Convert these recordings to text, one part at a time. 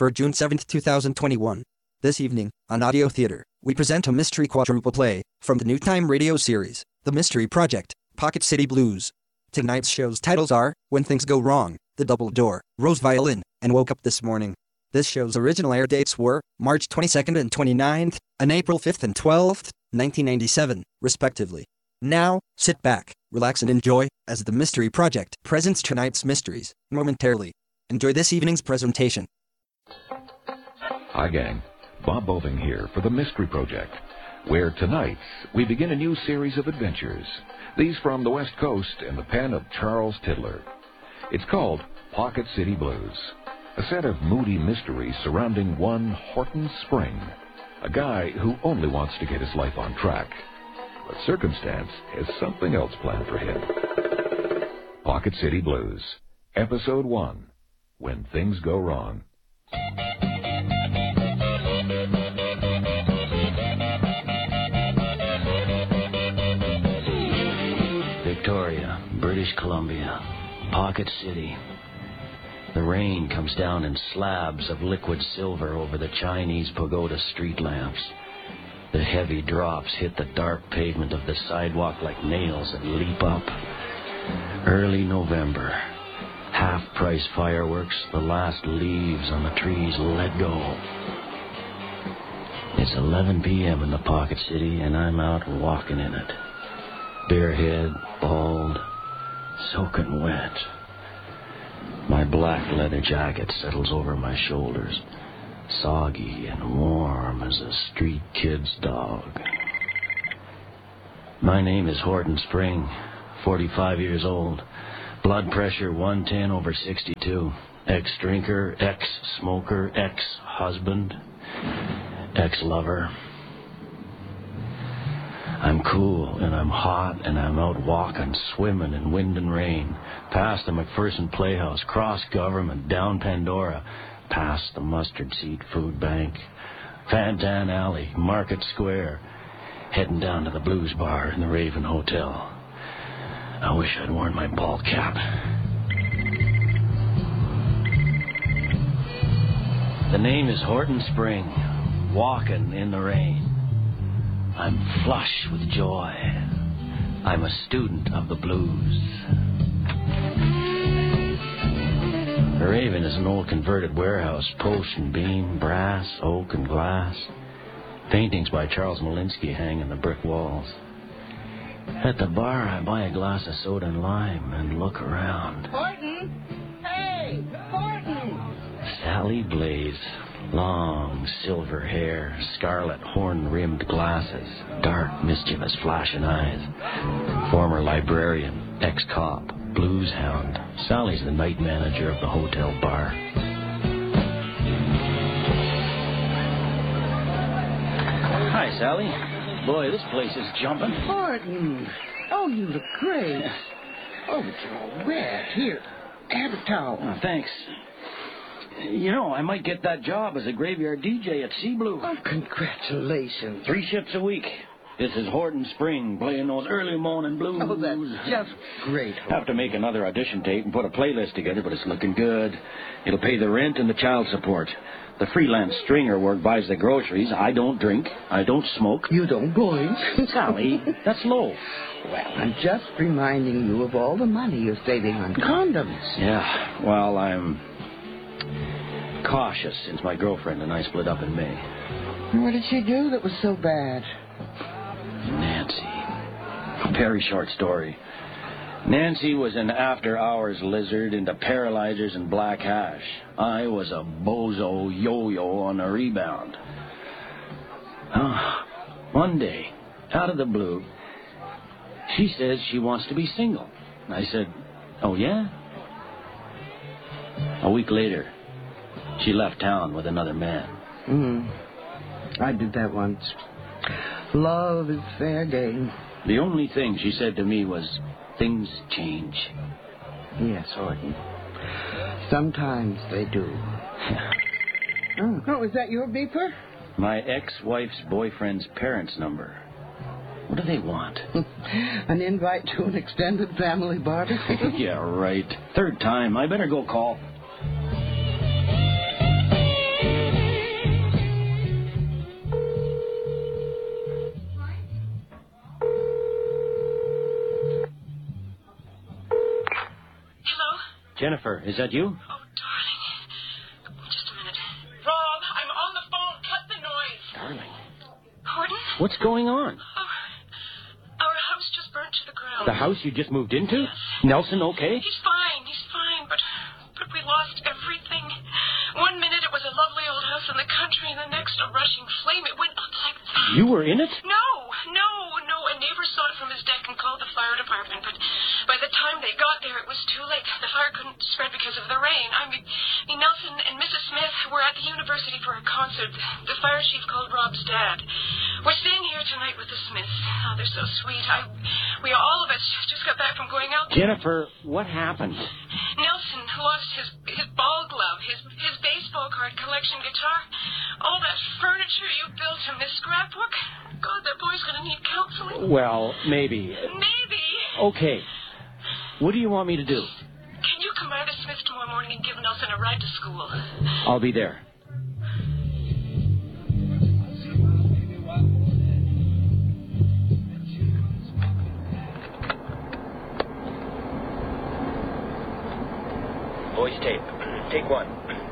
for June 7, 2021. This evening, on Audio Theater, we present a mystery quadruple play from the New Time radio series, The Mystery Project, Pocket City Blues. Tonight's show's titles are When Things Go Wrong, The Double Door, Rose Violin, and Woke Up This Morning. This show's original air dates were March 22nd and 29th, and April 5th and 12th, 1997, respectively. Now, sit back, relax and enjoy, as the Mystery Project presents tonight's mysteries, momentarily. Enjoy this evening's presentation. Hi gang, Bob Boving here for the Mystery Project, where tonight we begin a new series of adventures. These from the West Coast in the pen of Charles Tiddler. It's called Pocket City Blues, a set of moody mysteries surrounding one Horton Spring, a guy who only wants to get his life on track. But circumstance has something else planned for him. Pocket City Blues, Episode 1, When Things Go Wrong. Victoria, British Columbia, Pocket City. The rain comes down in slabs of liquid silver over the Chinese pagoda street lamps. The heavy drops hit the dark pavement of the sidewalk like nails and leap up. Early November. Half-price fireworks, the last leaves on the trees let go. It's 11 p.m. in the Pocket City, and I'm out walking in it. Barehead, bald, soaking wet. My black leather jacket settles over my shoulders, soggy and warm as a street kid's dog. My name is Horton Spring, 45 years old. Blood pressure 110/62. Ex-drinker, ex-smoker, ex-husband, ex-lover. I'm cool and I'm hot and I'm out walking, swimming in wind and rain. Past the McPherson Playhouse, cross government, down Pandora. Past the Mustard Seed Food Bank, Fantan Alley, Market Square, heading down to the Blues Bar in the Raven Hotel. I wish I'd worn my ball cap. The name is Horton Spring, walking in the rain. I'm flush with joy. I'm a student of the blues. The Raven is an old converted warehouse, post and beam, brass, oak, and glass. Paintings by Charles Malinsky hang in the brick walls. At the bar, I buy a glass of soda and lime and look around. Horton! Hey, Horton! Sally Blaze. Long silver hair, scarlet horn-rimmed glasses, dark, mischievous, flashing eyes. Former librarian, ex-cop, blues hound. Sally's the night manager of the hotel bar. Hi, Sally. Boy, this place is jumping. Horton! Oh, you look great. Oh, but you're all wet. Here, have a towel. Oh, thanks. You know, I might get that job as a graveyard DJ at Sea Blue. Oh, congratulations. 3 shifts a week. This is Horton Spring playing those early morning blues. Oh, that's just great. Have to make another audition tape and put a playlist together, but it's looking good. It'll pay the rent and the child support. The freelance stringer work buys the groceries. I don't drink. I don't smoke. You don't boys. Sally, that's low. Well, I'm just reminding you of all the money you're saving on condoms. Yeah, well, I'm cautious since my girlfriend and I split up in May. What did she do that was so bad? Nancy. A very short story. Nancy was an after-hours lizard into paralyzers and black hash. I was a bozo yo-yo on a rebound. One day, out of the blue, she says she wants to be single. I said, oh, yeah? A week later, she left town with another man. I did that once. Love is fair game. The only thing she said to me was, things change. Yes, Horton. Sometimes they do. Oh, is that your beeper? My ex-wife's boyfriend's parents' number. What do they want? An invite to an extended family barbecue? Yeah, right. 3rd time. I better go call. Jennifer, is that you? Oh, darling. Just a minute. Rob, I'm on the phone. Cut the noise. Darling. Gordon? What's going on? Our house just burnt to the ground. The house you just moved into? Yes. Nelson okay? He's fine, but we lost everything. 1 minute it was a lovely old house in the country, and the next a rushing flame. It went up like that. You were in it? No. A neighbor saw it from his deck and called the fire department, but by the time they got there, it was too late. The fire couldn't spread because of the rain. I mean, Nelson and Mrs. Smith were at the university for a concert. The fire chief called Rob's dad. We're staying here tonight with the Smiths. Oh, they're so sweet. We all of us just got back from going out there. Jennifer, what happened? Nelson lost his ball glove, his baseball card collection guitar, all that furniture you built him, this scrapbook. God, that boy's going to need counseling. Well, maybe. Maybe. Okay. What do you want me to do? Can you come by the Smiths tomorrow morning and give Nelson a ride to school? I'll be there. Voice tape. Take one.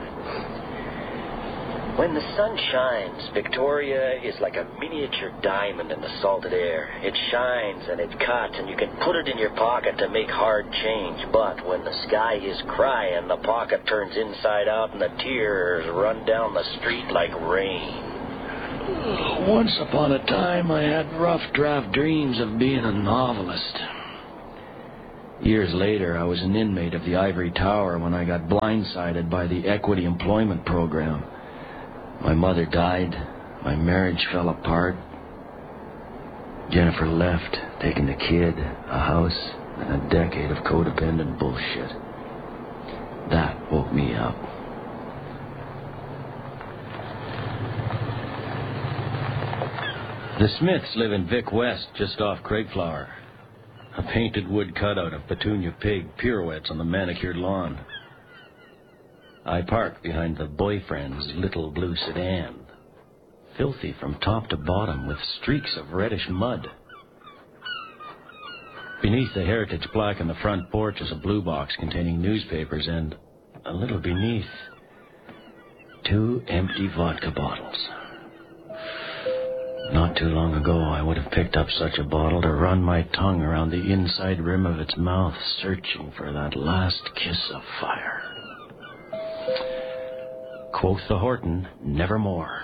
When the sun shines, Victoria is like a miniature diamond in the salted air. It shines and it cuts, and you can put it in your pocket to make hard change. But when the sky is crying, the pocket turns inside out and the tears run down the street like rain. Once upon a time, I had rough draft dreams of being a novelist. Years later, I was an inmate of the Ivory Tower when I got blindsided by the Equity Employment Program. My mother died. My marriage fell apart. Jennifer left, taking the kid, a house, and a decade of codependent bullshit. That woke me up. The Smiths live in Vic West, just off Craigflower. A painted wood cutout of Petunia Pig pirouettes on the manicured lawn. I park behind the boyfriend's little blue sedan, filthy from top to bottom with streaks of reddish mud. Beneath the heritage plaque on the front porch is a blue box containing newspapers, and a little beneath, 2 empty vodka bottles. Not too long ago, I would have picked up such a bottle to run my tongue around the inside rim of its mouth, searching for that last kiss of fire. Quoth the Horton, nevermore.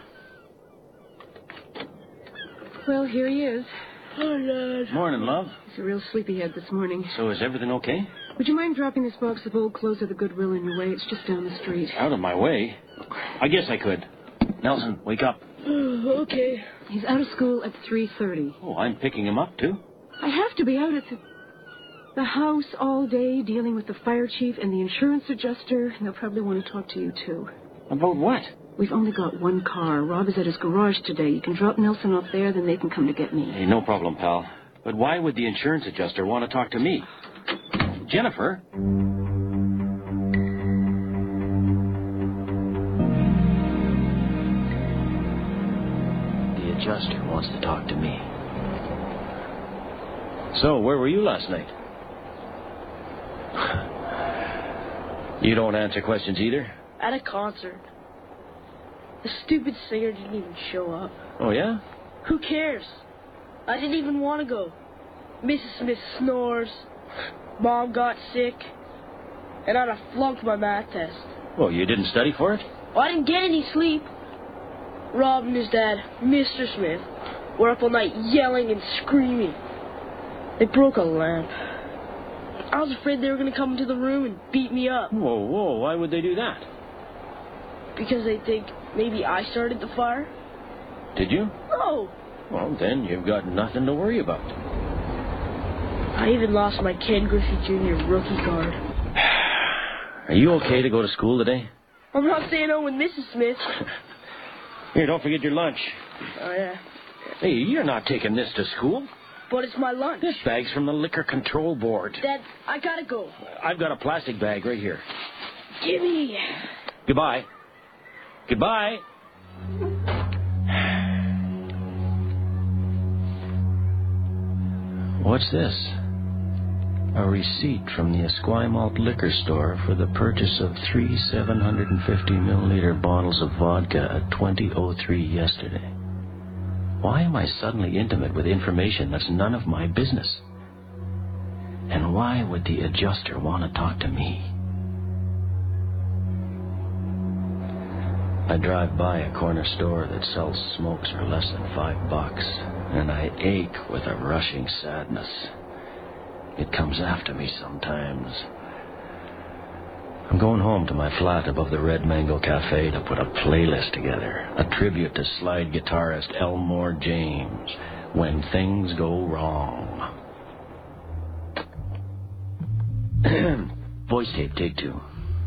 Well, here he is. Oh, Dad. Morning, love. He's a real sleepyhead this morning. So is everything okay? Would you mind dropping this box of old clothes at the Goodwill in your way? It's just down the street. Out of my way? I guess I could. Nelson, wake up. Okay. He's out of school at 3:30. Oh, I'm picking him up, too. I have to be out at the house all day dealing with the fire chief and the insurance adjuster. And they'll probably want to talk to you, too. About what? We've only got one car. Rob is at his garage today. You can drop Nelson off there, then they can come to get me. Hey, no problem, pal. But why would the insurance adjuster want to talk to me? Jennifer? The adjuster wants to talk to me. So, where were you last night? You don't answer questions either? At a concert. The stupid singer didn't even show up. Oh, yeah? Who cares? I didn't even want to go. Mrs. Smith snores. Mom got sick. And I'd have flunked my math test. Well, you didn't study for it? Well, I didn't get any sleep. Rob and his dad, Mr. Smith, were up all night yelling and screaming. They broke a lamp. I was afraid they were going to come into the room and beat me up. Whoa, why would they do that? Because they think maybe I started the fire. Did you? No. Well, then you've got nothing to worry about. I even lost my Ken Griffey Jr. rookie card. Are you okay to go to school today? I'm not staying home with Mrs. Smith. Here, don't forget your lunch. Oh, yeah. Hey, you're not taking this to school. But it's my lunch. This bag's from the Liquor Control Board. Dad, I gotta go. I've got a plastic bag right here. Gimme. Goodbye. Goodbye. What's this? a receipt from the Esquimalt liquor store for the purchase of 3 750-milliliter bottles of vodka at 20:03 yesterday. Why am I suddenly intimate with information that's none of my business? And why would the adjuster want to talk to me? I drive by a corner store that sells smokes for less than $5, and I ache with a rushing sadness. It comes after me sometimes. I'm going home to my flat above the Red Mango Cafe to put a playlist together, a tribute to slide guitarist Elmore James, When Things Go Wrong. Voice tape, take 2.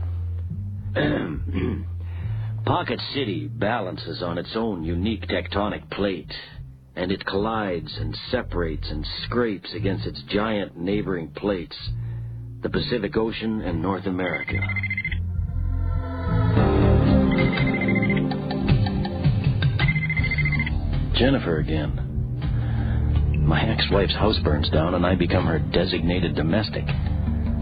Pocket City balances on its own unique tectonic plate, and it collides and separates and scrapes against its giant neighboring plates, the Pacific Ocean and North America. Jennifer again. My ex-wife's house burns down and I become her designated domestic.